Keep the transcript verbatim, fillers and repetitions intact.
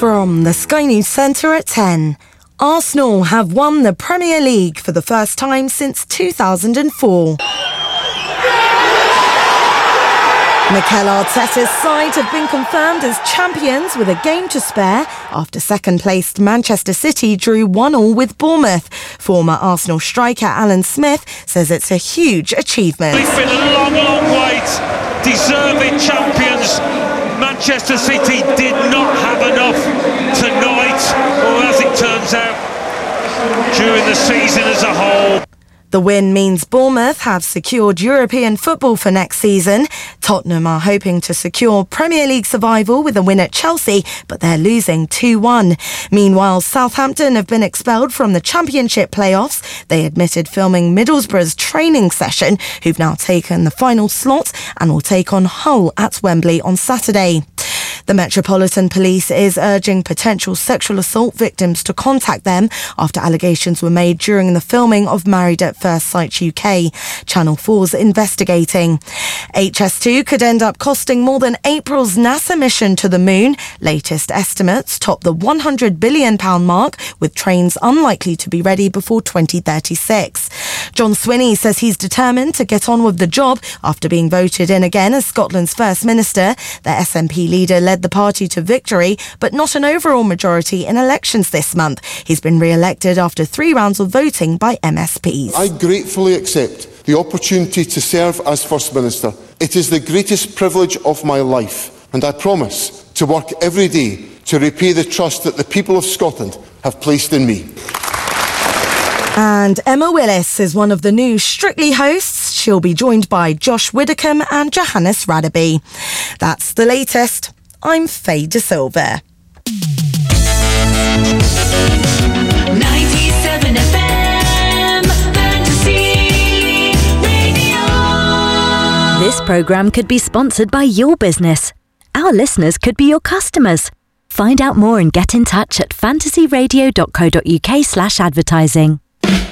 From the Sky News Centre at ten. Arsenal have won the Premier League for the first time since two thousand four. Mikel Arteta's side have been confirmed as champions with a game to spare after second-placed Manchester City drew one all with Bournemouth. Former Arsenal striker Alan Smith says it's a huge achievement. It's been a long, long wait. Deserving champions. Manchester City did not have enough tonight, or as it turns out, during the season as a whole. The win means Bournemouth have secured European football for next season. Tottenham are hoping to secure Premier League survival with a win at Chelsea, but they're losing two one. Meanwhile, Southampton have been expelled from the Championship playoffs. They admitted filming Middlesbrough's training session, who've now taken the final slot and will take on Hull at Wembley on Saturday. The Metropolitan Police is urging potential sexual assault victims to contact them after allegations were made during the filming of Married at First Sight U K. Channel four's investigating. H S two could end up costing more than April's NASA mission to the moon. Latest estimates top the one hundred billion pounds mark, with trains unlikely to be ready before twenty thirty-six. John Swinney says he's determined to get on with the job after being voted in again as Scotland's First Minister. The S N P leader led the party to victory, but not an overall majority in elections this month. He's been re-elected after three rounds of voting by M S Ps. I gratefully accept the opportunity to serve as First Minister. It is the greatest privilege of my life, and I promise to work every day to repay the trust that the people of Scotland have placed in me. And Emma Willis is one of the new Strictly hosts. She'll be joined by Josh Widdicombe and Johannes Radaby. That's the latest. I'm Faye De Silva. ninety-seven F M Fantasy Radio. This programme could be sponsored by your business. Our listeners could be your customers. Find out more and get in touch at fantasyradio dot co dot uk slash advertising.